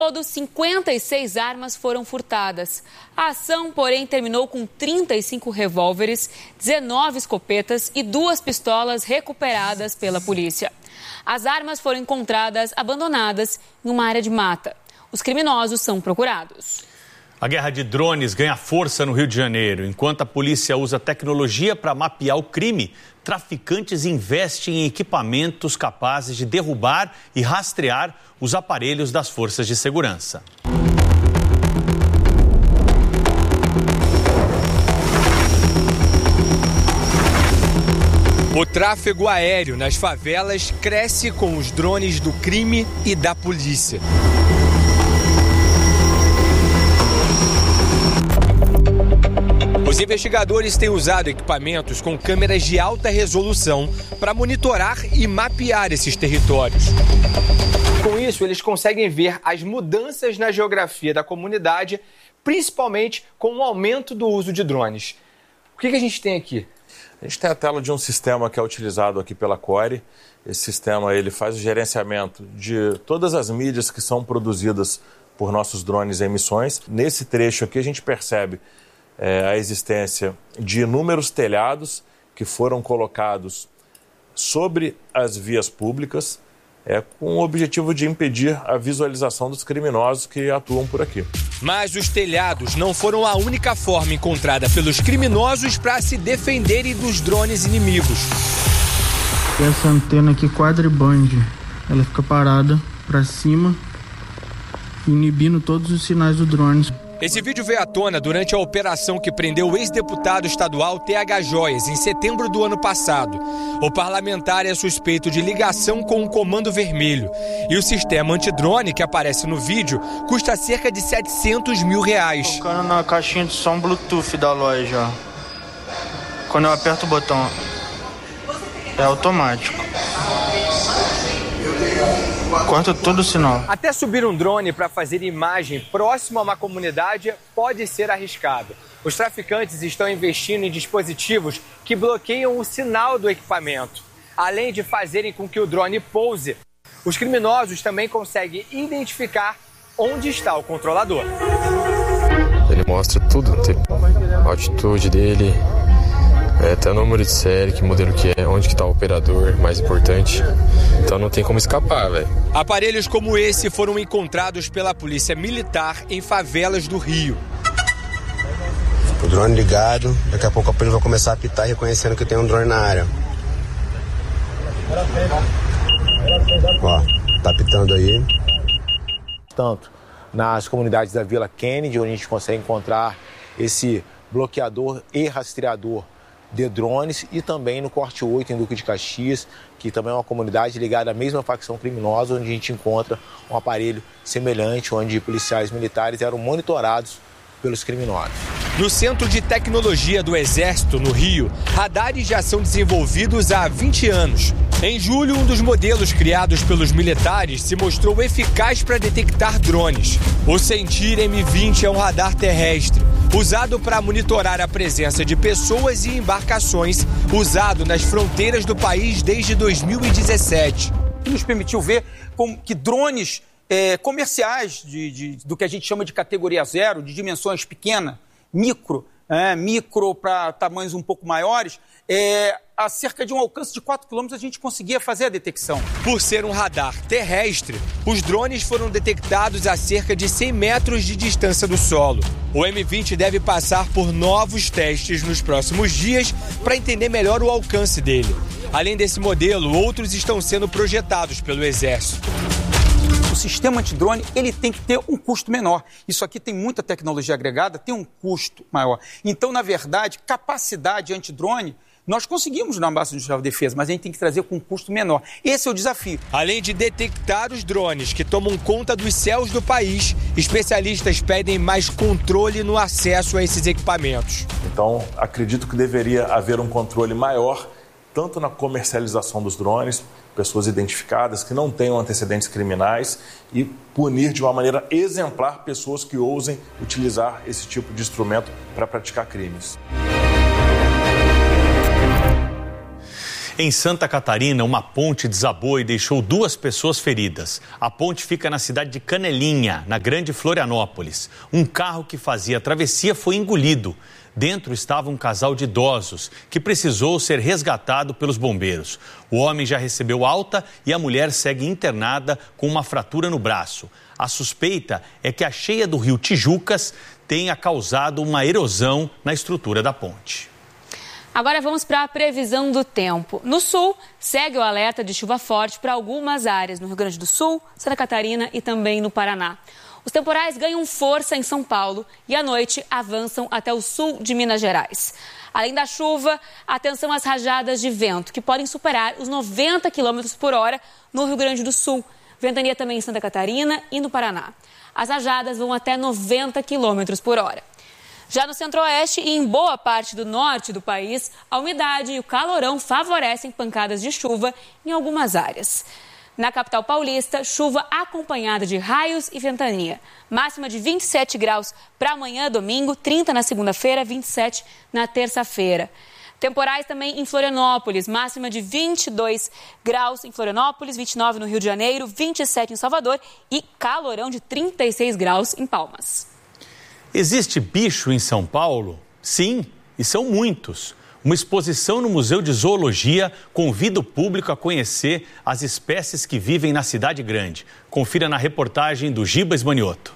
Todos 56 armas foram furtadas. A ação, porém, terminou com 35 revólveres, 19 escopetas e 2 pistolas recuperadas pela polícia. As armas foram encontradas abandonadas em uma área de mata. Os criminosos são procurados. A guerra de drones ganha força no Rio de Janeiro. Enquanto a polícia usa tecnologia para mapear o crime, traficantes investem em equipamentos capazes de derrubar e rastrear os aparelhos das forças de segurança. O tráfego aéreo nas favelas cresce com os drones do crime e da polícia. Os investigadores têm usado equipamentos com câmeras de alta resolução para monitorar e mapear esses territórios. Com isso, eles conseguem ver as mudanças na geografia da comunidade, principalmente com o aumento do uso de drones. O que a gente tem aqui? A gente tem a tela de um sistema que é utilizado aqui pela CORE. Esse sistema ele faz o gerenciamento de todas as mídias que são produzidas por nossos drones em missões. Nesse trecho aqui a gente percebe a existência de inúmeros telhados que foram colocados sobre as vias públicas com o objetivo de impedir a visualização dos criminosos que atuam por aqui. Mas os telhados não foram a única forma encontrada pelos criminosos para se defenderem dos drones inimigos. Essa antena aqui quadriband, ela fica parada para cima, inibindo todos os sinais do drone. Esse vídeo veio à tona durante a operação que prendeu o ex-deputado estadual TH Joias em setembro do ano passado. O parlamentar é suspeito de ligação com o Comando Vermelho. E o sistema antidrone que aparece no vídeo custa cerca de R$700 mil. Tocando na caixinha de som Bluetooth da loja. Quando eu aperto o botão, é automático. Corta todo o sinal. Até subir um drone para fazer imagem próximo a uma comunidade pode ser arriscado. Os traficantes estão investindo em dispositivos que bloqueiam o sinal do equipamento. Além de fazerem com que o drone pouse, os criminosos também conseguem identificar onde está o controlador. Ele mostra tudo, a altitude dele, até o número de série, que modelo que é, onde que está o operador, mais importante. Então não tem como escapar, velho. Aparelhos como esse foram encontrados pela polícia militar em favelas do Rio. O drone ligado, daqui a pouco a polícia vai começar a apitar reconhecendo que tem um drone na área. Ó, tá apitando aí. Tanto nas comunidades da Vila Kennedy, onde a gente consegue encontrar esse bloqueador e rastreador de drones, e também no Corte 8, em Duque de Caxias, que também é uma comunidade ligada à mesma facção criminosa, onde a gente encontra um aparelho semelhante, onde policiais militares eram monitorados pelos criminosos. No Centro de Tecnologia do Exército, no Rio, radares já são desenvolvidos há 20 anos. Em julho, um dos modelos criados pelos militares se mostrou eficaz para detectar drones. O Sentir M20 é um radar terrestre, usado para monitorar a presença de pessoas e embarcações, usado nas fronteiras do país desde 2017. Nos permitiu ver que drones comerciais do que a gente chama de categoria zero, de dimensões pequenas, micro para tamanhos um pouco maiores, a cerca de um alcance de 4 km a gente conseguia fazer a detecção. Por ser um radar terrestre, os drones foram detectados a cerca de 100 metros de distância do solo. O M20 deve passar por novos testes nos próximos dias para entender melhor o alcance dele. Além desse modelo, outros estão sendo projetados pelo Exército. O sistema antidrone, ele tem que ter um custo menor. Isso aqui tem muita tecnologia agregada, tem um custo maior. Então, na verdade, capacidade antidrone, nós conseguimos na base industrial de defesa, mas a gente tem que trazer com um custo menor. Esse é o desafio. Além de detectar os drones que tomam conta dos céus do país, especialistas pedem mais controle no acesso a esses equipamentos. Então, acredito que deveria haver um controle maior, tanto na comercialização dos drones, pessoas identificadas que não tenham antecedentes criminais, e punir de uma maneira exemplar pessoas que ousem utilizar esse tipo de instrumento para praticar crimes. Em Santa Catarina, uma ponte desabou e deixou 2 pessoas feridas. A ponte fica na cidade de Canelinha, na Grande Florianópolis. Um carro que fazia a travessia foi engolido. Dentro estava um casal de idosos que precisou ser resgatado pelos bombeiros. O homem já recebeu alta e a mulher segue internada com uma fratura no braço. A suspeita é que a cheia do rio Tijucas tenha causado uma erosão na estrutura da ponte. Agora vamos para a previsão do tempo. No sul, segue o alerta de chuva forte para algumas áreas, no Rio Grande do Sul, Santa Catarina e também no Paraná. Os temporais ganham força em São Paulo e à noite avançam até o sul de Minas Gerais. Além da chuva, atenção às rajadas de vento, que podem superar os 90 km por hora no Rio Grande do Sul. Ventania também em Santa Catarina e no Paraná. As rajadas vão até 90 km por hora. Já no centro-oeste e em boa parte do norte do país, a umidade e o calorão favorecem pancadas de chuva em algumas áreas. Na capital paulista, chuva acompanhada de raios e ventania. Máxima de 27 graus para amanhã, domingo, 30 na segunda-feira, 27 na terça-feira. Temporais também em Florianópolis, máxima de 22 graus em Florianópolis, 29 no Rio de Janeiro, 27 em Salvador e calorão de 36 graus em Palmas. Existe bicho em São Paulo? Sim, e são muitos. Uma exposição no Museu de Zoologia convida o público a conhecer as espécies que vivem na cidade grande. Confira na reportagem do Gibas Manioto.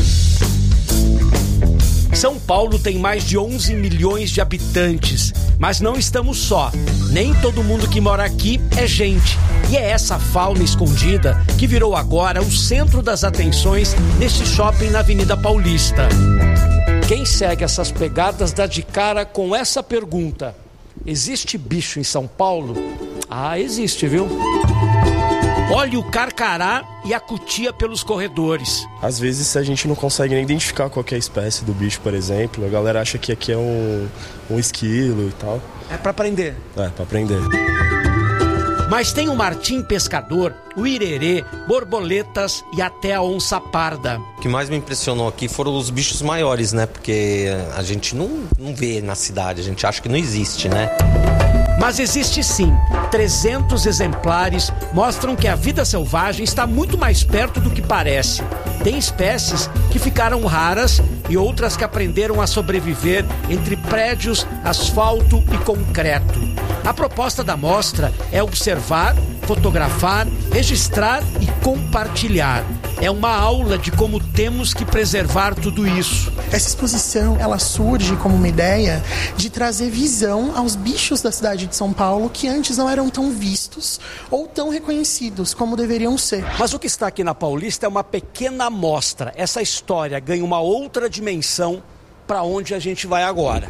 São Paulo tem mais de 11 milhões de habitantes, mas não estamos só. Nem todo mundo que mora aqui é gente. E é essa fauna escondida que virou agora o centro das atenções neste shopping na Avenida Paulista. Quem segue essas pegadas dá de cara com essa pergunta: existe bicho em São Paulo? Ah, existe, viu? Olhe o carcará e a cutia pelos corredores. Às vezes a gente não consegue nem identificar qualquer espécie do bicho, por exemplo. A galera acha que aqui é um esquilo e tal. É pra prender? É, pra prender. Mas tem o martim pescador, o irerê, borboletas e até a onça parda. O que mais me impressionou aqui foram os bichos maiores, né? Porque a gente não vê na cidade, a gente acha que não existe, né? Mas existe sim. 300 exemplares mostram que a vida selvagem está muito mais perto do que parece. Tem espécies que ficaram raras e outras que aprenderam a sobreviver entre prédios, asfalto e concreto. A proposta da mostra é observar, fotografar, registrar e compartilhar. É uma aula de como temos que preservar tudo isso. Essa exposição, ela surge como uma ideia de trazer visão aos bichos da cidade de São Paulo que antes não eram tão vistos ou tão reconhecidos como deveriam ser. Mas o que está aqui na Paulista é uma pequena amostra. Essa história ganha uma outra dimensão para onde a gente vai agora.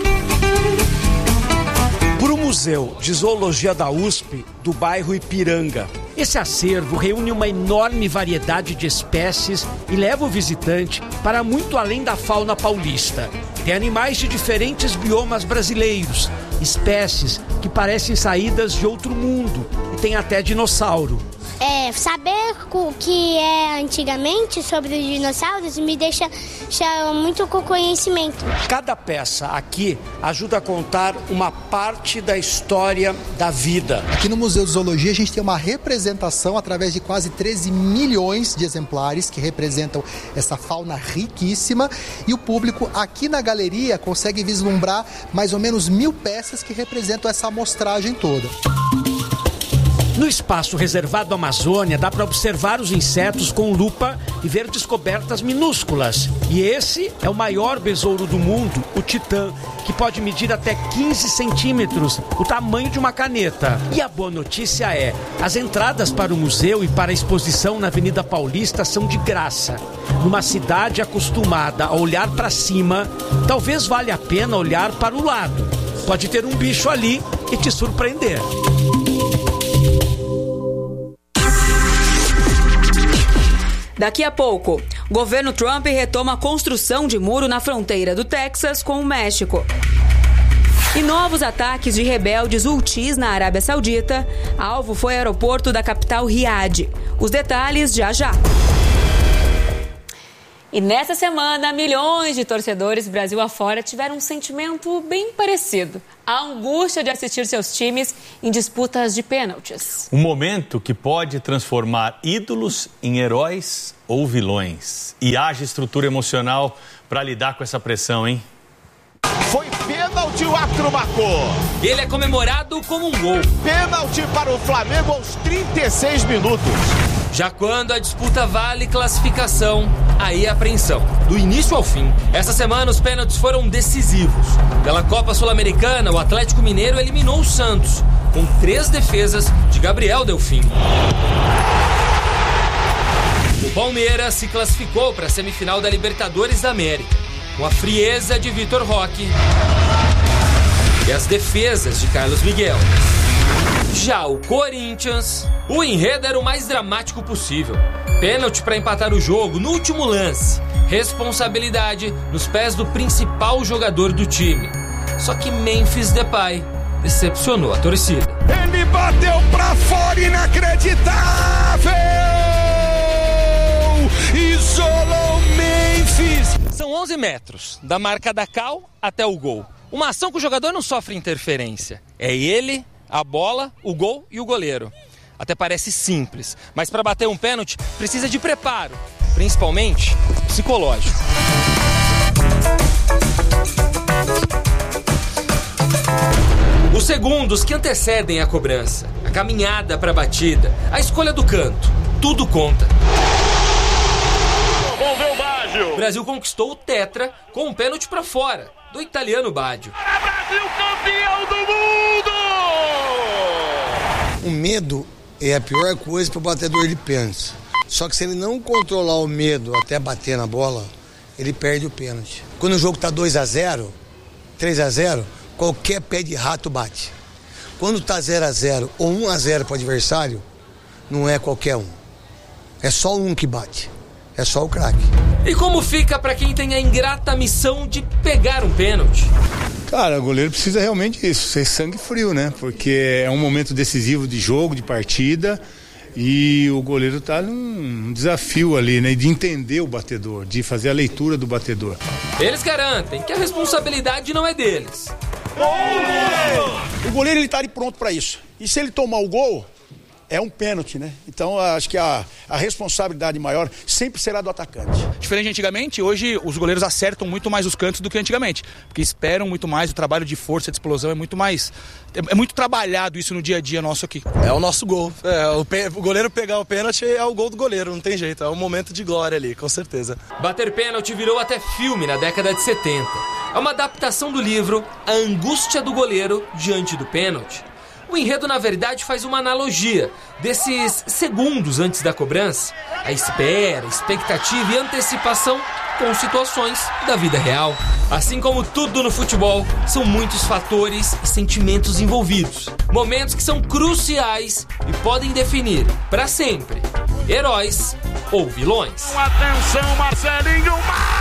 Para o Museu de Zoologia da USP, do bairro Ipiranga. Esse acervo reúne uma enorme variedade de espécies e leva o visitante para muito além da fauna paulista. Tem animais de diferentes biomas brasileiros, espécies que parecem saídas de outro mundo e tem até dinossauro. Saber o que é antigamente sobre os dinossauros me deixa muito com conhecimento. Cada peça aqui ajuda a contar uma parte da história da vida. Aqui no Museu de Zoologia a gente tem uma representação através de quase 13 milhões de exemplares que representam essa fauna riquíssima e o público aqui na galeria consegue vislumbrar mais ou menos 1000 peças que representam essa amostragem toda. No espaço reservado à Amazônia, dá para observar os insetos com lupa e ver descobertas minúsculas. E esse é o maior besouro do mundo, o titã, que pode medir até 15 centímetros, o tamanho de uma caneta. E a boa notícia é, as entradas para o museu e para a exposição na Avenida Paulista são de graça. Numa cidade acostumada a olhar para cima, talvez valha a pena olhar para o lado. Pode ter um bicho ali e te surpreender. Daqui a pouco, governo Trump retoma a construção de muro na fronteira do Texas com o México. E novos ataques de rebeldes Houthis na Arábia Saudita. Alvo foi o aeroporto da capital Riad. Os detalhes já já. E nessa semana, milhões de torcedores Brasil afora tiveram um sentimento bem parecido. A angústia de assistir seus times em disputas de pênaltis. Um momento que pode transformar ídolos em heróis ou vilões. E haja estrutura emocional para lidar com essa pressão, hein? Foi pênalti, o árbitro marcou. Ele é comemorado como um gol. Pênalti para o Flamengo aos 36 minutos. Já quando a disputa vale classificação, aí a apreensão. Do início ao fim. Essa semana os pênaltis foram decisivos. Pela Copa Sul-Americana, o Atlético Mineiro eliminou o Santos, com 3 defesas de Gabriel Delfim. O Palmeiras se classificou para a semifinal da Libertadores da América, com a frieza de Vitor Roque e as defesas de Carlos Miguel. Já o Corinthians, o enredo era o mais dramático possível. Pênalti para empatar o jogo no último lance. Responsabilidade nos pés do principal jogador do time. Só que Memphis Depay decepcionou a torcida. Ele bateu pra fora, inacreditável! Isolou Memphis! São 11 metros, da marca da Cal até o gol. Uma ação que o jogador não sofre interferência. É ele, a bola, o gol e o goleiro. Até parece simples, mas para bater um pênalti precisa de preparo, principalmente psicológico. Os segundos que antecedem a cobrança, a caminhada para a batida, a escolha do canto, tudo conta. O Brasil conquistou o tetra com um pênalti para fora, do italiano Baggio. Brasil campeão do mundo! O medo é a pior coisa para o batedor de pênalti. Só que se ele não controlar o medo até bater na bola, ele perde o pênalti. Quando o jogo está 2-0, 3-0, qualquer pé de rato bate. Quando está 0-0 ou 1-0 para o adversário, não é qualquer um. É só um que bate. É só o craque. E como fica para quem tem a ingrata missão de pegar um pênalti? Cara, o goleiro precisa realmente disso, ser sangue frio, né? Porque é um momento decisivo de jogo, de partida, e o goleiro tá num desafio ali, né? De entender o batedor, de fazer a leitura do batedor. Eles garantem que a responsabilidade não é deles. O goleiro, ele tá ali pronto para isso. E se ele tomar o gol, é um pênalti, né? Então, acho que a responsabilidade maior sempre será do atacante. Diferente de antigamente, hoje os goleiros acertam muito mais os cantos do que antigamente, porque esperam muito mais, o trabalho de força, de explosão é muito mais... É muito trabalhado isso no dia a dia nosso aqui. É o nosso gol. O goleiro pegar o pênalti é o gol do goleiro, não tem jeito. É um momento de glória ali, com certeza. Bater pênalti virou até filme na década de 70. É uma adaptação do livro A Angústia do Goleiro Diante do Pênalti. O enredo, na verdade, faz uma analogia desses segundos antes da cobrança, a espera, expectativa e antecipação com situações da vida real. Assim como tudo no futebol, são muitos fatores e sentimentos envolvidos. Momentos que são cruciais e podem definir, para sempre, heróis ou vilões. Atenção, Marcelinho!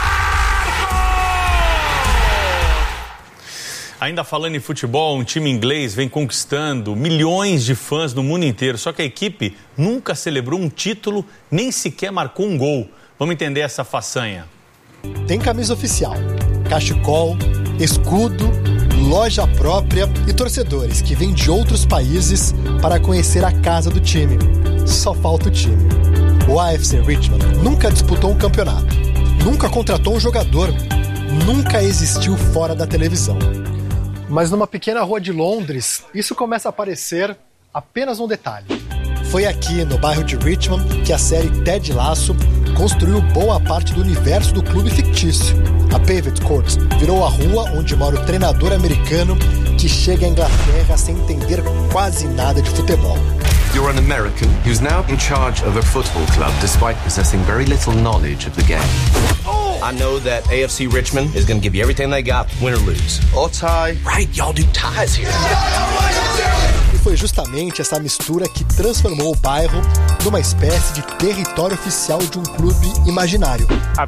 Ainda falando em futebol, um time inglês vem conquistando milhões de fãs no mundo inteiro. Só que a equipe nunca celebrou um título, nem sequer marcou um gol. Vamos entender essa façanha. Tem camisa oficial, cachecol, escudo, loja própria e torcedores que vêm de outros países para conhecer a casa do time. Só falta o time. O AFC Richmond nunca disputou um campeonato, nunca contratou um jogador, nunca existiu fora da televisão. Mas numa pequena rua de Londres, isso começa a aparecer apenas um detalhe. Foi aqui, no bairro de Richmond, que a série Ted Lasso construiu boa parte do universo do clube fictício. A Paved Court virou a rua onde mora o treinador americano que chega à Inglaterra sem entender quase nada de futebol. You're an American who's now in charge of a football club despite possessing very little knowledge of the game. I know that AFC Richmond is going to give you everything they got, win or lose. Or tie. Right, y'all do ties here. E foi justamente essa mistura que transformou o bairro numa espécie de território oficial de um clube imaginário.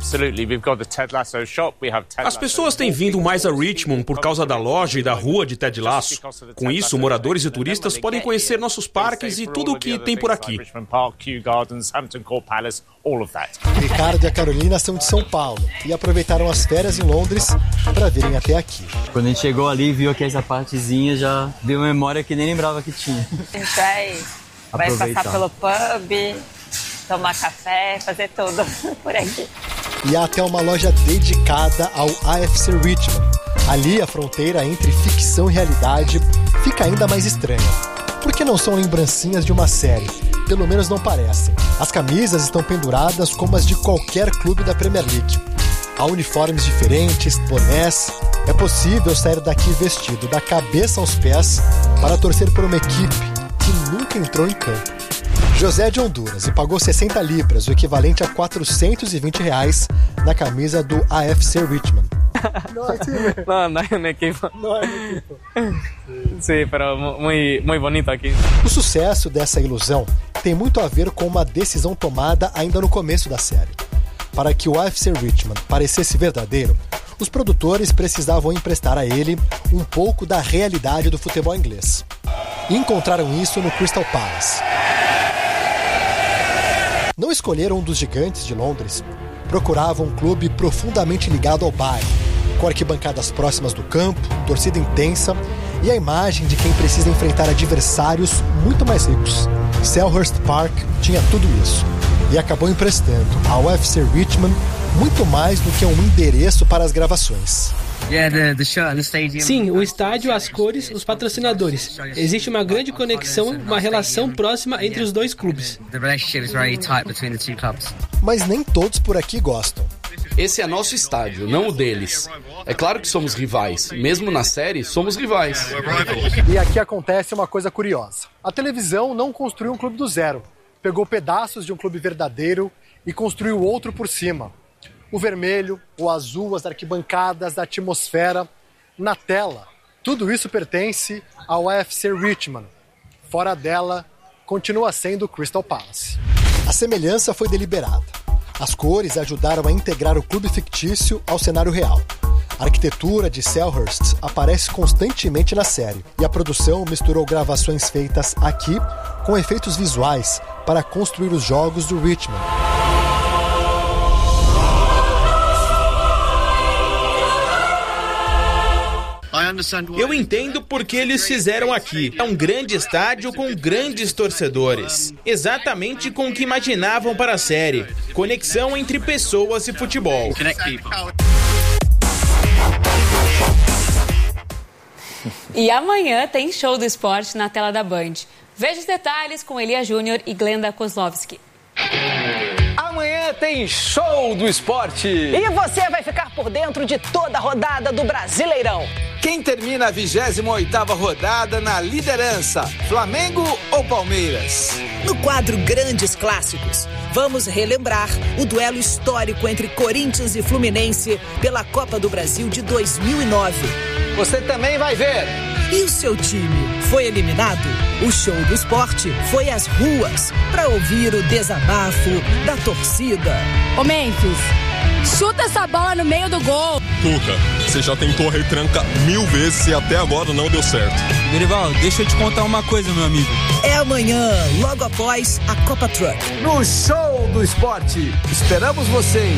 As pessoas têm vindo mais a Richmond por causa da loja e da rua de Ted Lasso. Com isso, moradores e turistas podem conhecer nossos parques e tudo o que tem por aqui. all of that. Ricardo e a Carolina são de São Paulo e aproveitaram as férias em Londres para virem até aqui. Quando a gente chegou ali e viu aqui essa partezinha, já deu uma memória que nem lembrava que tinha. A gente vai passar pelo pub, tomar café, fazer tudo por aqui. E há até uma loja dedicada ao AFC Richmond. Ali a fronteira entre ficção e realidade fica ainda mais estranha. Porque não são lembrancinhas de uma série, pelo menos não parecem. As camisas estão penduradas como as de qualquer clube da Premier League. Há uniformes diferentes, bonés. É possível sair daqui vestido da cabeça aos pés para torcer por uma equipe que nunca entrou em campo. José é de Honduras e pagou 60 libras, o equivalente a R$420, na camisa do AFC Richmond. No es un equipo. No es un equipo. Sí, pero muy bonito aqui. O sucesso dessa ilusão tem muito a ver com uma decisão tomada ainda no começo da série. Para que o AFC Richmond parecesse verdadeiro, os produtores precisavam emprestar a ele um pouco da realidade do futebol inglês. E encontraram isso no Crystal Palace. Não escolheram um dos gigantes de Londres, procuravam um clube profundamente ligado ao bairro, com arquibancadas próximas do campo, torcida intensa e a imagem de quem precisa enfrentar adversários muito mais ricos. Selhurst Park tinha tudo isso e acabou emprestando ao AFC Richmond muito mais do que um endereço para as gravações. Sim, o estádio, as cores, os patrocinadores. Existe uma grande conexão, uma relação próxima entre os dois clubes. Mas nem todos por aqui gostam. Esse é nosso estádio, não o deles. É claro que somos rivais. Mesmo na série, somos rivais. E aqui acontece uma coisa curiosa. A televisão não construiu um clube do zero. Pegou pedaços de um clube verdadeiro e construiu outro por cima. O vermelho, o azul, as arquibancadas, a atmosfera. Na tela, tudo isso pertence ao AFC Richmond. Fora dela, continua sendo o Crystal Palace. A semelhança foi deliberada. As cores ajudaram a integrar o clube fictício ao cenário real. A arquitetura de Selhurst aparece constantemente na série e a produção misturou gravações feitas aqui com efeitos visuais para construir os jogos do Richmond. Eu entendo porque eles fizeram aqui. É um grande estádio com grandes torcedores. Exatamente com o que imaginavam para a série. Conexão entre pessoas e futebol. E amanhã tem show do esporte na tela da Band. Veja os detalhes com Elia Júnior e Glenda Kozlovski. Amanhã tem show do esporte. E você vai ficar por dentro de toda a rodada do Brasileirão. Quem termina a 28ª rodada na liderança? Flamengo ou Palmeiras? No quadro Grandes Clássicos, vamos relembrar o duelo histórico entre Corinthians e Fluminense pela Copa do Brasil de 2009. Você também vai ver. E o seu time foi eliminado? O show do esporte foi às ruas para ouvir o desabafo da torcida. Ô Memphis, chuta essa bola no meio do gol. Cuca, você já tentou a retranca 1000 vezes e até agora não deu certo. Dorival, deixa eu te contar uma coisa, meu amigo. É amanhã, logo após a Copa Truck. No show do esporte, esperamos vocês.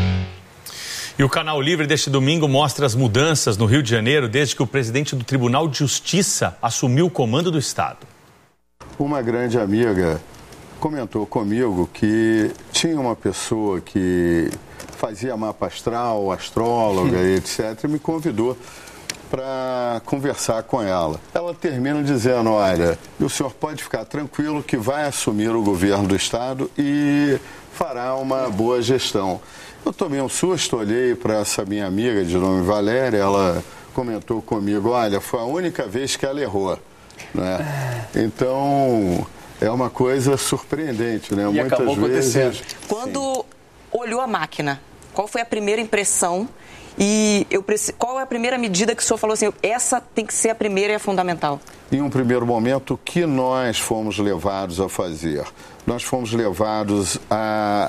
E o Canal Livre deste domingo mostra as mudanças no Rio de Janeiro desde que o presidente do Tribunal de Justiça assumiu o comando do Estado. Uma grande amiga comentou comigo que tinha uma pessoa que fazia mapa astral, astróloga, etc., e me convidou para conversar com ela. Ela termina dizendo, olha, o senhor pode ficar tranquilo que vai assumir o governo do Estado e fará uma boa gestão. Eu tomei um susto, olhei para essa minha amiga de nome Valéria, ela comentou comigo, olha, foi a única vez que ela errou, né? Então, é uma coisa surpreendente, né? E muitas acabou vezes. Acontecendo. Quando olhou a máquina, qual foi a primeira impressão e qual é a primeira medida que o senhor falou assim, essa tem que ser a primeira e a fundamental? Em um primeiro momento, o que nós fomos levados a fazer? Nós fomos levados a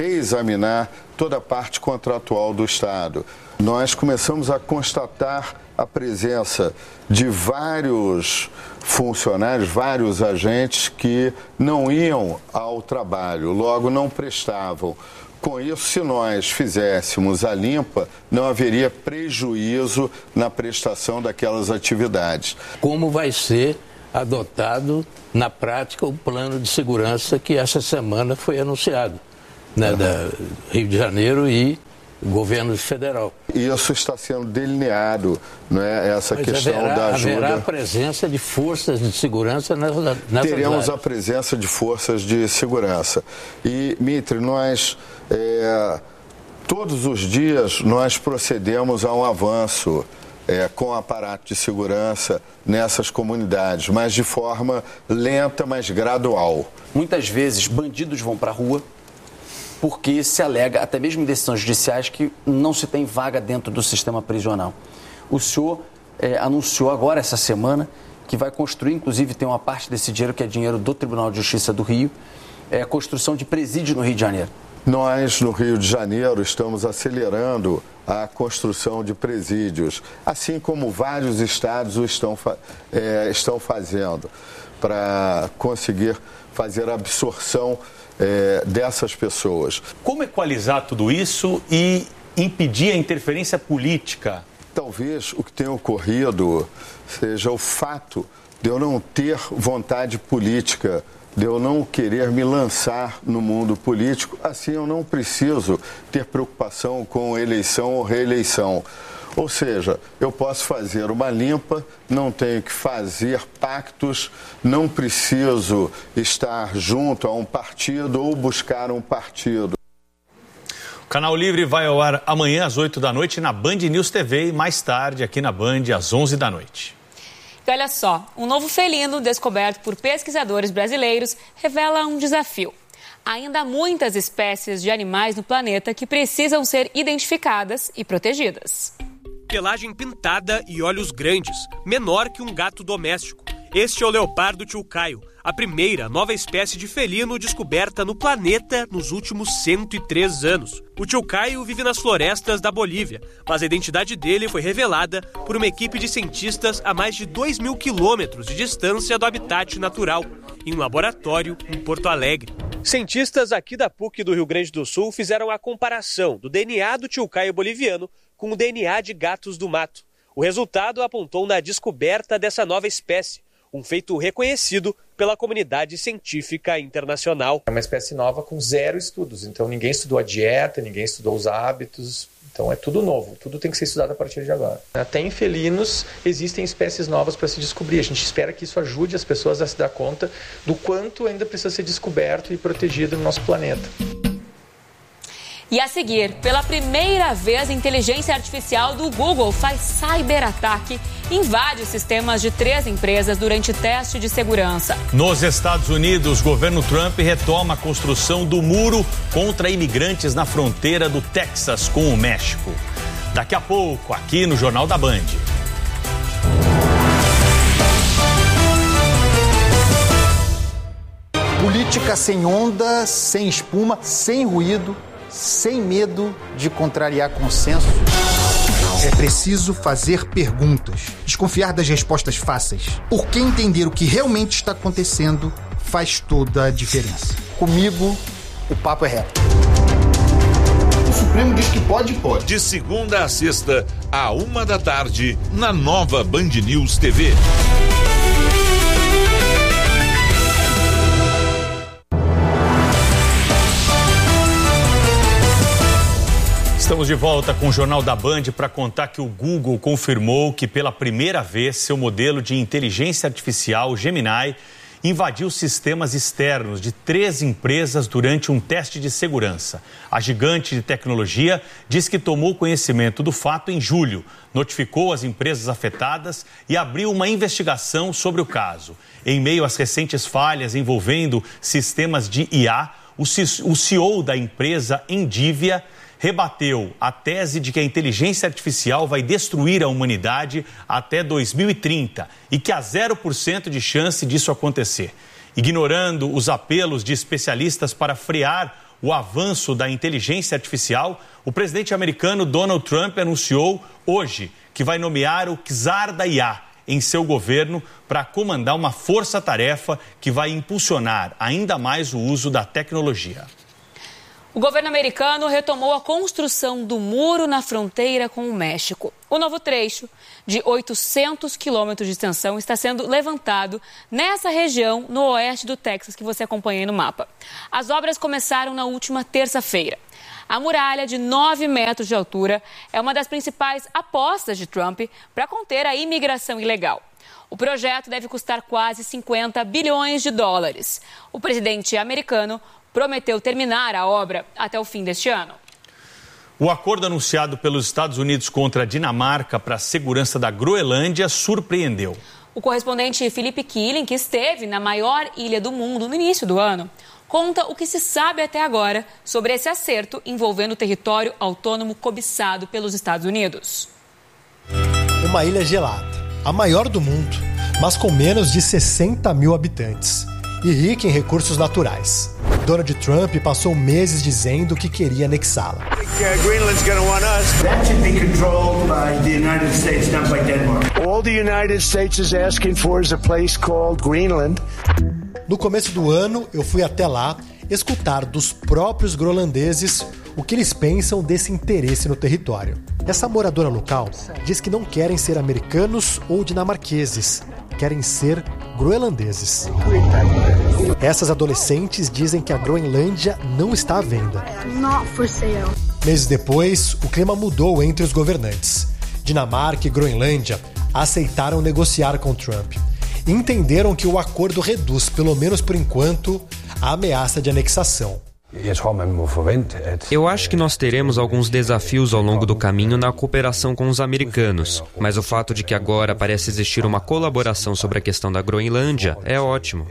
reexaminar toda a parte contratual do Estado. Nós começamos a constatar a presença de vários funcionários, vários agentes que não iam ao trabalho, logo não prestavam. Com isso, se nós fizéssemos a limpa, não haveria prejuízo na prestação daquelas atividades. Como vai ser adotado na prática o plano de segurança que essa semana foi anunciado, né, da Rio de Janeiro e governo federal? Isso está sendo delineado, né, essa questão da ajuda. Haverá a presença de forças de segurança nessas Teremos áreas. a presença de forças de segurança. E, Mitre, nós, todos os dias, nós procedemos a um avanço com o aparato de segurança nessas comunidades, mas de forma lenta, mas gradual. Muitas vezes, bandidos vão para a rua porque se alega, até mesmo em decisões judiciais, que não se tem vaga dentro do sistema prisional. O senhor anunciou agora, essa semana, que vai construir, inclusive tem uma parte desse dinheiro que é dinheiro do Tribunal de Justiça do Rio, a construção de presídio no Rio de Janeiro. Nós, no Rio de Janeiro, estamos acelerando a construção de presídios, assim como vários estados o estão fazendo, para conseguir fazer a absorção dessas pessoas. Como equalizar tudo isso e impedir a interferência política? Talvez o que tenha ocorrido seja o fato de eu não ter vontade política, de eu não querer me lançar no mundo político. Assim, eu não preciso ter preocupação com eleição ou reeleição. Ou seja, eu posso fazer uma limpa, não tenho que fazer pactos, não preciso estar junto a um partido ou buscar um partido. O Canal Livre vai ao ar amanhã às 8 da noite na Band News TV e mais tarde aqui na Band às 11 da noite. E olha só, um novo felino descoberto por pesquisadores brasileiros revela um desafio. Ainda há muitas espécies de animais no planeta que precisam ser identificadas e protegidas. Pelagem pintada e olhos grandes, menor que um gato doméstico. Este é o leopardo tchoucaio, a primeira nova espécie de felino descoberta no planeta nos últimos 103 anos. O tchoucaio vive nas florestas da Bolívia, mas a identidade dele foi revelada por uma equipe de cientistas a mais de 2.000 quilômetros de distância do habitat natural, em um laboratório em Porto Alegre. Cientistas aqui da PUC do Rio Grande do Sul fizeram a comparação do DNA do tchoucaio boliviano com o DNA de gatos do mato. O resultado apontou na descoberta dessa nova espécie, um feito reconhecido pela comunidade científica internacional. É uma espécie nova com 0 estudos, então ninguém estudou a dieta, ninguém estudou os hábitos, então é tudo novo, tudo tem que ser estudado a partir de agora. Até em felinos existem espécies novas para se descobrir, a gente espera que isso ajude as pessoas a se dar conta do quanto ainda precisa ser descoberto e protegido no nosso planeta. E a seguir, pela primeira vez, a inteligência artificial do Google faz cyberataque e invade os sistemas de 3 empresas durante teste de segurança. Nos Estados Unidos, o governo Trump retoma a construção do muro contra imigrantes na fronteira do Texas com o México. Daqui a pouco, aqui no Jornal da Band. Política sem onda, sem espuma, sem ruído, sem medo de contrariar consenso. É preciso fazer perguntas, desconfiar das respostas fáceis, porque entender o que realmente está acontecendo faz toda a diferença. Comigo, o papo é reto. O Supremo diz que pode. De segunda a sexta, à 1 da tarde, na nova Band News TV. Estamos de volta com o Jornal da Band para contar que o Google confirmou que pela primeira vez seu modelo de inteligência artificial Gemini invadiu sistemas externos de 3 empresas durante um teste de segurança. A gigante de tecnologia diz que tomou conhecimento do fato em julho, notificou as empresas afetadas e abriu uma investigação sobre o caso. Em meio às recentes falhas envolvendo sistemas de IA, o CEO da empresa Endivia rebateu a tese de que a inteligência artificial vai destruir a humanidade até 2030 e que há 0% de chance disso acontecer. Ignorando os apelos de especialistas para frear o avanço da inteligência artificial, o presidente americano Donald Trump anunciou hoje que vai nomear o czar da IA em seu governo para comandar uma força-tarefa que vai impulsionar ainda mais o uso da tecnologia. O governo americano retomou a construção do muro na fronteira com o México. O novo trecho, de 800 quilômetros de extensão, está sendo levantado nessa região no oeste do Texas, que você acompanha aí no mapa. As obras começaram na última terça-feira. A muralha de 9 metros de altura é uma das principais apostas de Trump para conter a imigração ilegal. O projeto deve custar quase 50 bilhões de dólares. O presidente americano prometeu terminar a obra até o fim deste ano. O acordo anunciado pelos Estados Unidos contra a Dinamarca para a segurança da Groenlândia surpreendeu. O correspondente Felipe Killing, que esteve na maior ilha do mundo no início do ano, conta o que se sabe até agora sobre esse acerto envolvendo o território autônomo cobiçado pelos Estados Unidos. Uma ilha gelada, a maior do mundo, mas com menos de 60 mil habitantes e rica em recursos naturais. Donald Trump passou meses dizendo que queria anexá-la. Greenland's going to want us. That should be controlled by the United States, not by Denmark. All the United States is asking for is a place called Greenland. No começo do ano, eu fui até lá escutar dos próprios groenlandeses o que eles pensam desse interesse no território. Essa moradora local diz que não querem ser americanos ou dinamarqueses, querem ser groenlandeses. Essas adolescentes dizem que a Groenlândia não está à venda. Meses depois, o clima mudou entre os governantes. Dinamarca e Groenlândia aceitaram negociar com Trump e entenderam que o acordo reduz, pelo menos por enquanto, a ameaça de anexação. Eu acho que nós teremos alguns desafios ao longo do caminho na cooperação com os americanos, mas o fato de que agora parece existir uma colaboração sobre a questão da Groenlândia é ótimo.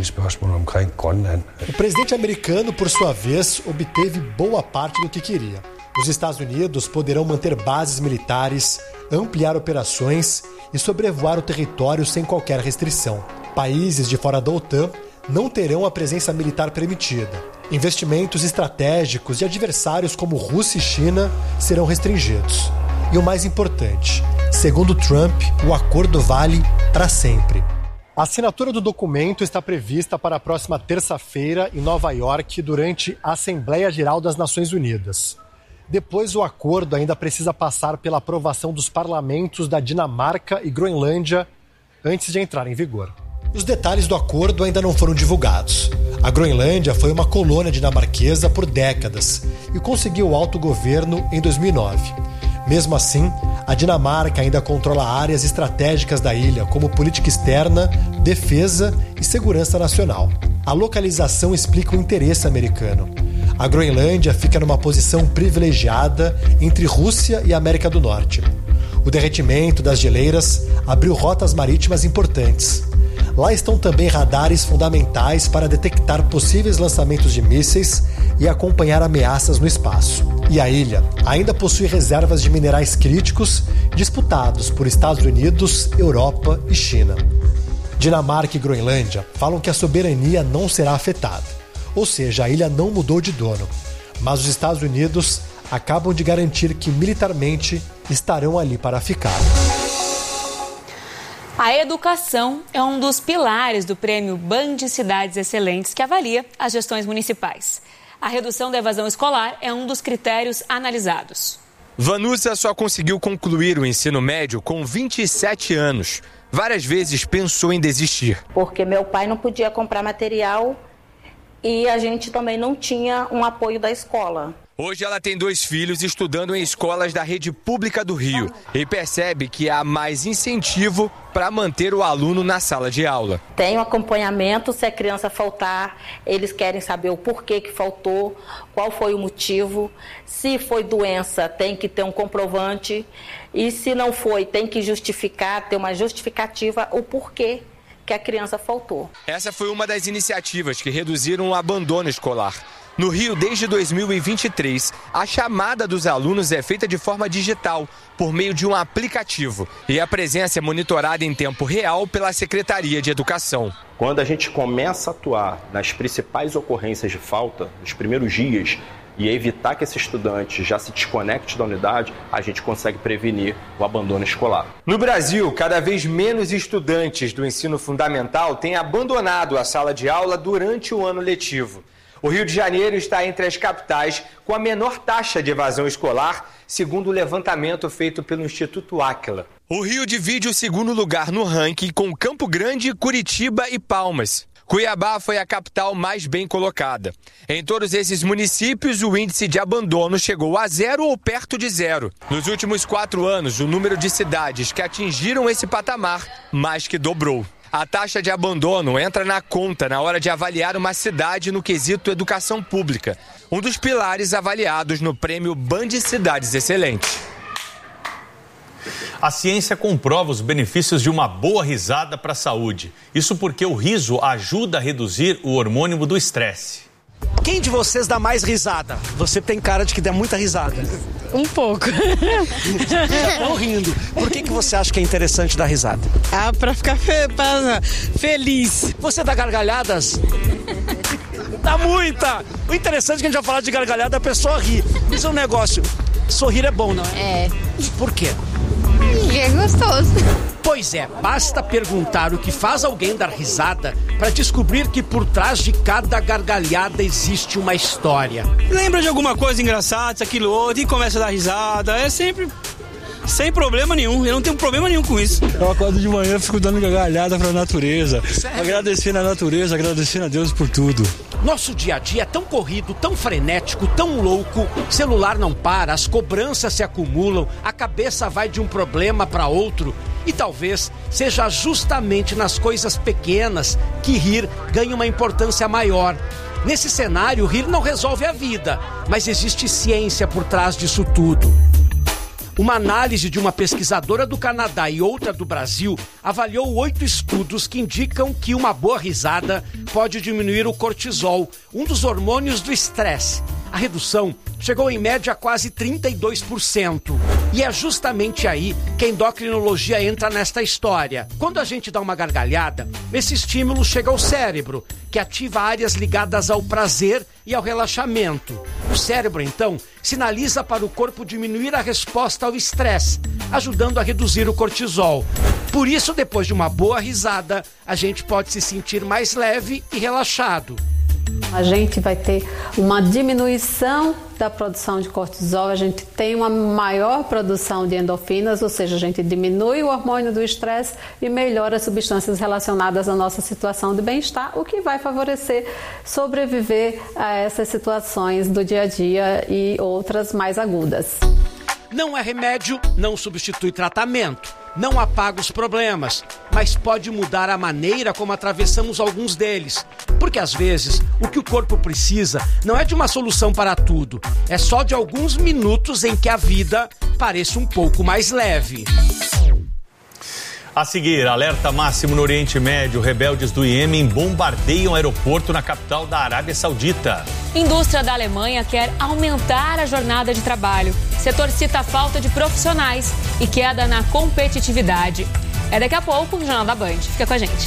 O presidente americano, por sua vez, obteve boa parte do que queria. Os Estados Unidos poderão manter bases militares, ampliar operações e sobrevoar o território sem qualquer restrição. Países de fora da OTAN não terão a presença militar permitida. Investimentos estratégicos de adversários como Rússia e China serão restringidos. E o mais importante, segundo Trump, o acordo vale para sempre. A assinatura do documento está prevista para a próxima terça-feira em Nova York durante a Assembleia Geral das Nações Unidas. Depois, o acordo ainda precisa passar pela aprovação dos parlamentos da Dinamarca e Groenlândia antes de entrar em vigor. Os detalhes do acordo ainda não foram divulgados. A Groenlândia foi uma colônia dinamarquesa por décadas e conseguiu o autogoverno em 2009. Mesmo assim, a Dinamarca ainda controla áreas estratégicas da ilha, como política externa, defesa e segurança nacional. A localização explica o interesse americano. A Groenlândia fica numa posição privilegiada entre Rússia e América do Norte. O derretimento das geleiras abriu rotas marítimas importantes. Lá estão também radares fundamentais para detectar possíveis lançamentos de mísseis e acompanhar ameaças no espaço. E a ilha ainda possui reservas de minerais críticos disputados por Estados Unidos, Europa e China. Dinamarca e Groenlândia falam que a soberania não será afetada, ou seja, a ilha não mudou de dono, mas os Estados Unidos acabam de garantir que militarmente estarão ali para ficar. A educação é um dos pilares do prêmio Band Cidades Excelentes, que avalia as gestões municipais. A redução da evasão escolar é um dos critérios analisados. Vanusa só conseguiu concluir o ensino médio com 27 anos. Várias vezes pensou em desistir. Porque meu pai não podia comprar material e a gente também não tinha um apoio da escola. Hoje ela tem 2 filhos estudando em escolas da rede pública do Rio e percebe que há mais incentivo para manter o aluno na sala de aula. Tem um acompanhamento, se a criança faltar, eles querem saber o porquê que faltou, qual foi o motivo. Se foi doença, tem que ter um comprovante e se não foi, tem que justificar, ter uma justificativa o porquê que a criança faltou. Essa foi uma das iniciativas que reduziram o abandono escolar. No Rio, desde 2023, a chamada dos alunos é feita de forma digital, por meio de um aplicativo. E a presença é monitorada em tempo real pela Secretaria de Educação. Quando a gente começa a atuar nas principais ocorrências de falta, nos primeiros dias, e evitar que esse estudante já se desconecte da unidade, a gente consegue prevenir o abandono escolar. No Brasil, cada vez menos estudantes do ensino fundamental têm abandonado a sala de aula durante o ano letivo. O Rio de Janeiro está entre as capitais com a menor taxa de evasão escolar, segundo o levantamento feito pelo Instituto Áquila. O Rio divide o segundo lugar no ranking com Campo Grande, Curitiba e Palmas. Cuiabá foi a capital mais bem colocada. Em todos esses municípios, o índice de abandono chegou a 0 ou perto de 0. Nos últimos 4 anos, o número de cidades que atingiram esse patamar mais que dobrou. A taxa de abandono entra na conta na hora de avaliar uma cidade no quesito educação pública, um dos pilares avaliados no prêmio Band Cidades Excelentes. A ciência comprova os benefícios de uma boa risada para a saúde. Isso porque o riso ajuda a reduzir o hormônio do estresse. Quem de vocês dá mais risada? Você tem cara de que dá muita risada. Um pouco. Já estão rindo. Por que você acha que é interessante dar risada? Pra ficar feliz. Você dá gargalhadas? Dá muita! O interessante é que a gente vai falar de gargalhada, a pessoa ri. Isso é um negócio. Sorrir é bom, não é? É. Por quê? É gostoso. Pois é, basta perguntar o que faz alguém dar risada para descobrir que por trás de cada gargalhada existe uma história. Lembra de alguma coisa engraçada, isso, aquilo, outro, e começa a dar risada. É sempre sem problema nenhum. Eu não tenho problema nenhum com isso. Eu acordo de manhã e fico dando gargalhada pra natureza. Sério? Agradecendo a natureza, agradecendo a Deus por tudo. Nosso dia a dia é tão corrido, tão frenético, tão louco. Celular não para, as cobranças se acumulam, a cabeça vai de um problema para outro. E talvez seja justamente nas coisas pequenas que rir ganha uma importância maior. Nesse cenário, rir não resolve a vida, mas existe ciência por trás disso tudo. Uma análise de uma pesquisadora do Canadá e outra do Brasil avaliou 8 estudos que indicam que uma boa risada pode diminuir o cortisol, um dos hormônios do estresse. A redução chegou em média a quase 32%. E é justamente aí que a endocrinologia entra nesta história. Quando a gente dá uma gargalhada, esse estímulo chega ao cérebro, que ativa áreas ligadas ao prazer e ao relaxamento. O cérebro, então, sinaliza para o corpo diminuir a resposta ao estresse, ajudando a reduzir o cortisol. Por isso, depois de uma boa risada, a gente pode se sentir mais leve e relaxado. A gente vai ter uma diminuição da produção de cortisol, a gente tem uma maior produção de endorfinas, ou seja, a gente diminui o hormônio do estresse e melhora as substâncias relacionadas à nossa situação de bem-estar, o que vai favorecer sobreviver a essas situações do dia a dia e outras mais agudas. Não é remédio, não substitui tratamento, não apaga os problemas, mas pode mudar a maneira como atravessamos alguns deles. Porque às vezes o que o corpo precisa não é de uma solução para tudo, é só de alguns minutos em que a vida pareça um pouco mais leve. A seguir, alerta máximo no Oriente Médio. Rebeldes do Iêmen bombardeiam aeroporto na capital da Arábia Saudita. Indústria da Alemanha quer aumentar a jornada de trabalho. Setor cita a falta de profissionais e queda na competitividade. É daqui a pouco no Jornal da Band. Fica com a gente.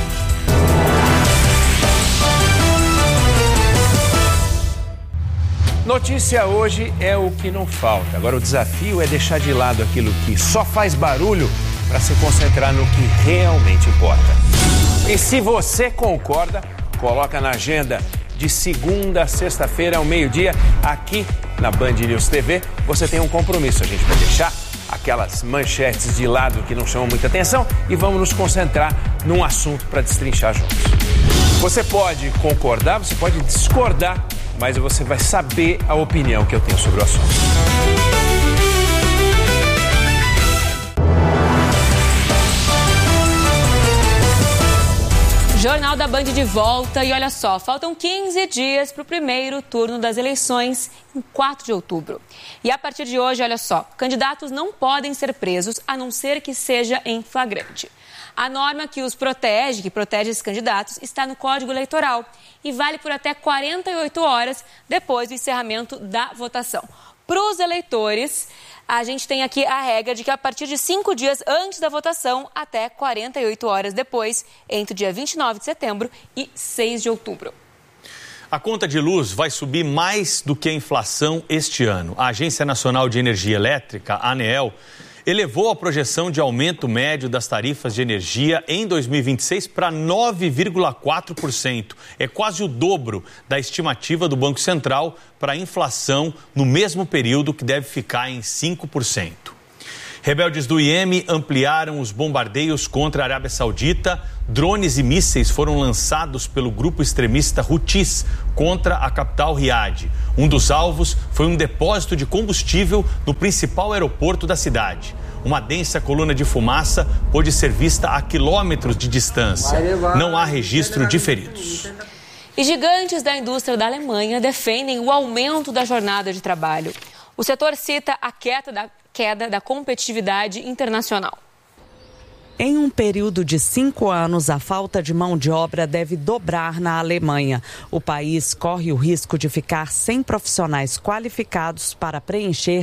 Notícia hoje é o que não falta. Agora o desafio é deixar de lado aquilo que só faz barulho para se concentrar no que realmente importa. E se você concorda, coloca na agenda de segunda a sexta-feira ao meio-dia, aqui na Band News TV. Você tem um compromisso, a gente vai deixar aquelas manchetes de lado que não chamam muita atenção e vamos nos concentrar num assunto para destrinchar juntos. Você pode concordar, você pode discordar, mas você vai saber a opinião que eu tenho sobre o assunto. Jornal da da Band de volta e olha só, faltam 15 dias para o primeiro turno das eleições em 4 de outubro. E a partir de hoje, olha só, candidatos não podem ser presos a não ser que seja em flagrante. A norma que protege esses candidatos está no Código Eleitoral e vale por até 48 horas depois do encerramento da votação. Para os eleitores, a gente tem aqui a regra de que a partir de 5 dias antes da votação, até 48 horas depois, entre o dia 29 de setembro e 6 de outubro. A conta de luz vai subir mais do que a inflação este ano. A Agência Nacional de Energia Elétrica, a ANEEL, elevou a projeção de aumento médio das tarifas de energia em 2026 para 9,4%. É quase o dobro da estimativa do Banco Central para a inflação no mesmo período, que deve ficar em 5%. Rebeldes do Iêmen ampliaram os bombardeios contra a Arábia Saudita. Drones e mísseis foram lançados pelo grupo extremista Houthis contra a capital Riad. Um dos alvos foi um depósito de combustível no principal aeroporto da cidade. Uma densa coluna de fumaça pôde ser vista a quilômetros de distância. Não há registro de feridos. E gigantes da indústria da Alemanha defendem o aumento da jornada de trabalho. O setor cita a queda da competitividade internacional. Em um período de 5 anos, a falta de mão de obra deve dobrar na Alemanha. O país corre o risco de ficar sem profissionais qualificados para preencher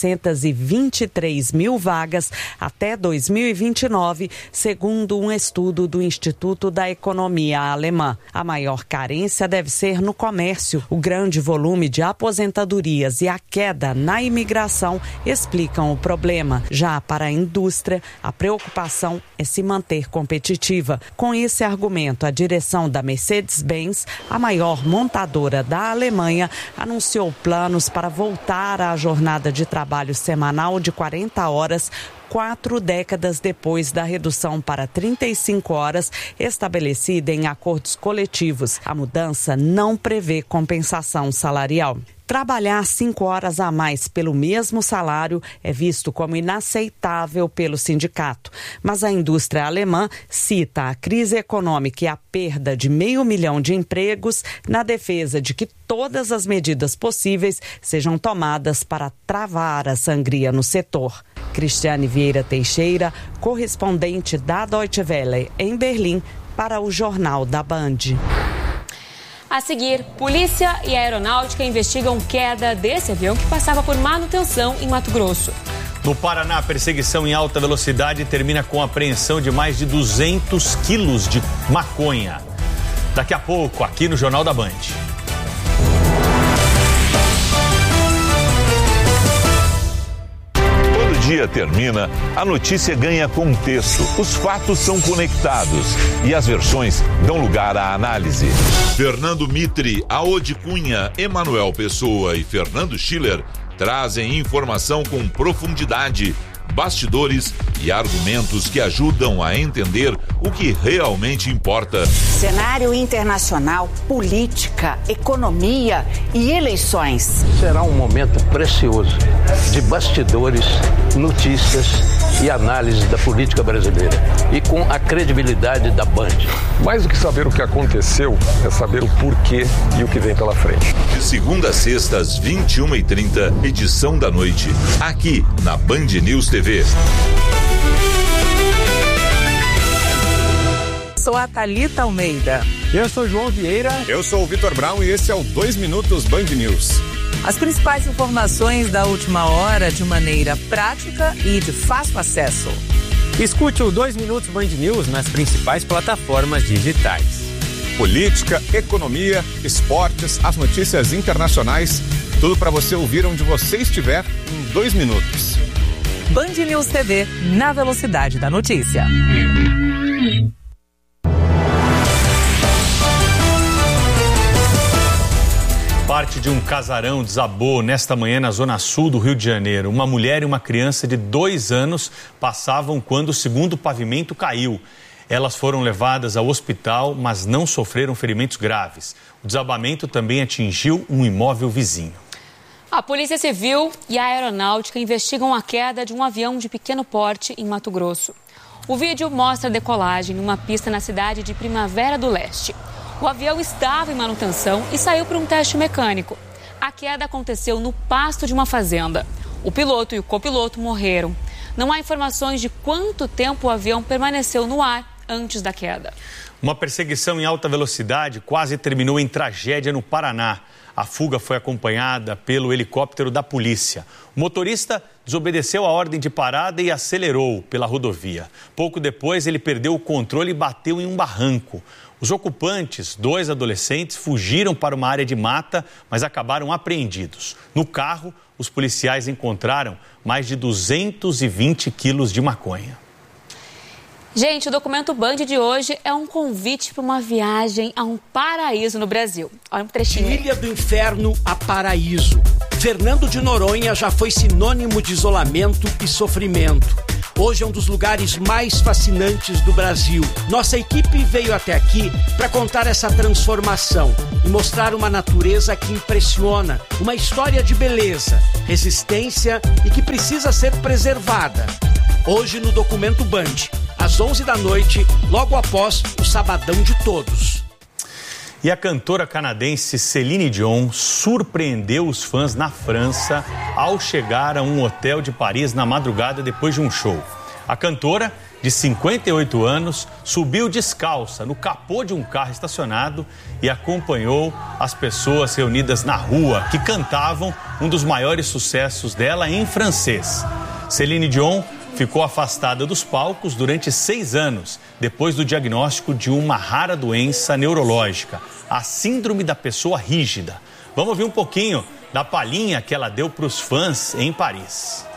723 mil vagas até 2029, segundo um estudo do Instituto da Economia Alemã. A maior carência deve ser no comércio. O grande volume de aposentadorias e a queda na imigração explicam o problema. Já para a indústria, a preocupação é se manter competitiva. Com esse argumento, a direção da Mercedes-Benz, a maior montadora da Alemanha, anunciou planos para voltar à jornada de trabalho semanal de 40 horas, 4 décadas depois da redução para 35 horas estabelecida em acordos coletivos. A mudança não prevê compensação salarial. Trabalhar 5 horas a mais pelo mesmo salário é visto como inaceitável pelo sindicato. Mas a indústria alemã cita a crise econômica e a perda de 500 mil de empregos na defesa de que todas as medidas possíveis sejam tomadas para travar a sangria no setor. Cristiane Vieira Teixeira, correspondente da Deutsche Welle em Berlim, para o Jornal da Band. A seguir, polícia e aeronáutica investigam queda desse avião que passava por manutenção em Mato Grosso. No Paraná, a perseguição em alta velocidade termina com a apreensão de mais de 200 quilos de maconha. Daqui a pouco, aqui no Jornal da Band. Dia termina, a notícia ganha contexto, os fatos são conectados e as versões dão lugar à análise. Fernando Mitre, Aode Cunha, Emanuel Pessoa e Fernando Schiller trazem informação com profundidade, bastidores e argumentos que ajudam a entender o que realmente importa. Cenário internacional, política, economia e eleições. Será um momento precioso de bastidores, notícias e análise da política brasileira e com a credibilidade da Band. Mais do que saber o que aconteceu, é saber o porquê e o que vem pela frente. De segunda a sexta, às 21h30, edição da noite, aqui na Band News TV. Sou a Thalita Almeida. Eu sou João Vieira. Eu sou o Vitor Brown e esse é o 2 Minutos Band News. As principais informações da última hora de maneira prática e de fácil acesso. Escute o 2 Minutos Band News nas principais plataformas digitais. Política, economia, esportes, as notícias internacionais, tudo para você ouvir onde você estiver em 2 minutos. Band News TV, na velocidade da notícia. Parte de um casarão desabou nesta manhã na zona sul do Rio de Janeiro. Uma mulher e uma criança de 2 anos passavam quando o segundo pavimento caiu. Elas foram levadas ao hospital, mas não sofreram ferimentos graves. O desabamento também atingiu um imóvel vizinho. A Polícia Civil e a Aeronáutica investigam a queda de um avião de pequeno porte em Mato Grosso. O vídeo mostra a decolagem numa pista na cidade de Primavera do Leste. O avião estava em manutenção e saiu para um teste mecânico. A queda aconteceu no pasto de uma fazenda. O piloto e o copiloto morreram. Não há informações de quanto tempo o avião permaneceu no ar antes da queda. Uma perseguição em alta velocidade quase terminou em tragédia no Paraná. A fuga foi acompanhada pelo helicóptero da polícia. O motorista desobedeceu a ordem de parada e acelerou pela rodovia. Pouco depois, ele perdeu o controle e bateu em um barranco. Os ocupantes, 2 adolescentes, fugiram para uma área de mata, mas acabaram apreendidos. No carro, os policiais encontraram mais de 220 quilos de maconha. Gente, o Documento Band de hoje é um convite para uma viagem a um paraíso no Brasil. Olha um trechinho. De Ilha do Inferno a paraíso. Fernando de Noronha já foi sinônimo de isolamento e sofrimento. Hoje é um dos lugares mais fascinantes do Brasil. Nossa equipe veio até aqui para contar essa transformação e mostrar uma natureza que impressiona, uma história de beleza, resistência e que precisa ser preservada. Hoje no Documento Band, às 11 da noite, logo após o Sabadão de Todos. E a cantora canadense Celine Dion surpreendeu os fãs na França ao chegar a um hotel de Paris na madrugada depois de um show. A cantora, de 58 anos, subiu descalça no capô de um carro estacionado e acompanhou as pessoas reunidas na rua que cantavam um dos maiores sucessos dela em francês. Celine Dion ficou afastada dos palcos durante 6 anos, depois do diagnóstico de uma rara doença neurológica, a síndrome da pessoa rígida. Vamos ouvir um pouquinho da palhinha que ela deu para os fãs em Paris.